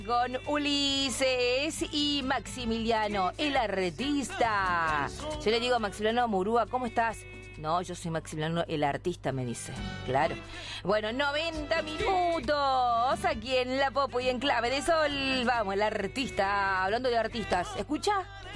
Con Ulises y Maximiliano, el artista. Yo le digo a Maximiliano Murúa, ¿cómo estás? No, yo soy Maximiliano, el artista, me dice. Claro. Bueno, 90 minutos aquí en La Popo y en Clave de Sol. Vamos, el artista. Hablando de artistas, ¿escucha?